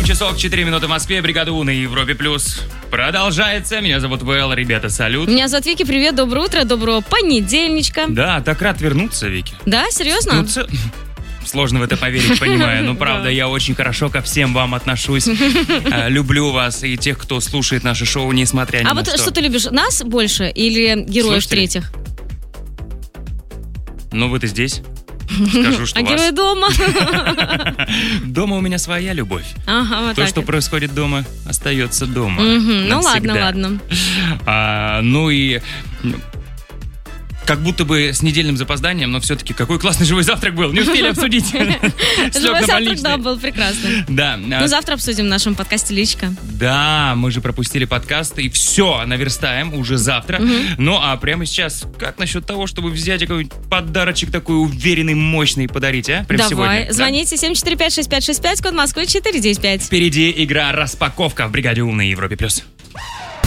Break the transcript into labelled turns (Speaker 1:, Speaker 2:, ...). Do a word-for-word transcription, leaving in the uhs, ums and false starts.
Speaker 1: часов четыре минуты в Москве. Бригада У на Европе Плюс продолжается. Меня зовут Вэл. Ребята, салют.
Speaker 2: Меня зовут Вики. Привет, доброе утро, доброго понедельничка.
Speaker 1: Да, так рад вернуться, Вики.
Speaker 2: Да, серьезно?
Speaker 1: Ну, ц... Сложно в это поверить, понимаю. Но правда, я очень хорошо ко всем вам отношусь. Люблю вас и тех, кто слушает наше шоу, несмотря ни на
Speaker 2: что. А вот что ты любишь, нас больше или героев третьих?
Speaker 1: Ну, вы-то здесь. Скажу, что
Speaker 2: а
Speaker 1: вас...
Speaker 2: герои дома?
Speaker 1: Дома у меня своя любовь.
Speaker 2: Ага, вот
Speaker 1: То,
Speaker 2: так
Speaker 1: что
Speaker 2: вот.
Speaker 1: происходит дома, остается дома.
Speaker 2: Угу. Ну ладно,
Speaker 1: всегда.
Speaker 2: ладно.
Speaker 1: А, ну и... Как будто бы с недельным запозданием, но все-таки какой классный живой завтрак был. Не успели обсудить.
Speaker 2: Живой завтрак, да, был прекрасный.
Speaker 1: Да.
Speaker 2: Ну, завтра обсудим в нашем подкасте «Личка».
Speaker 1: Да, мы же пропустили подкаст, и все, наверстаем уже завтра. Ну, а прямо сейчас, как насчет того, чтобы взять какой-нибудь подарочек такой уверенный, мощный и подарить, а? Прямо
Speaker 2: Давай,
Speaker 1: сегодня.
Speaker 2: звоните семь четыре пять шесть пять шесть пять, код Москвы четыре девять пять.
Speaker 1: Впереди игра «Распаковка» в «Бригаде У» на Европе+. плюс.